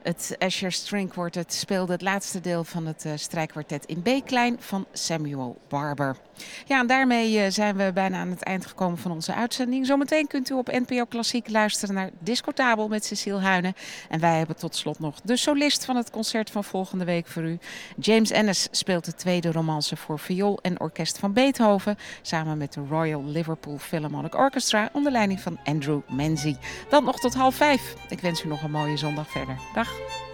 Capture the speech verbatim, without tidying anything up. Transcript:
Het Escher String Quartet speelde het laatste deel van het uh, strijkkwartet in B-klein van Samuel Barber. Ja, en daarmee uh, zijn we bijna aan het eind gekomen van onze uitzending. Zometeen kunt u op N P O Klassiek luisteren naar Discotabel met Cecile Huyne. En wij hebben tot slot nog de solist van het concert van volgende week voor u. James Ennis speelt de tweede romance voor viool en orkest van Beethoven, samen met de Royal Liverpool Philharmonic Orchestra onder leiding van Andrew Menzies. Dan nog tot half vijf. Ik wens u nog een mooie zondag verder. Dag.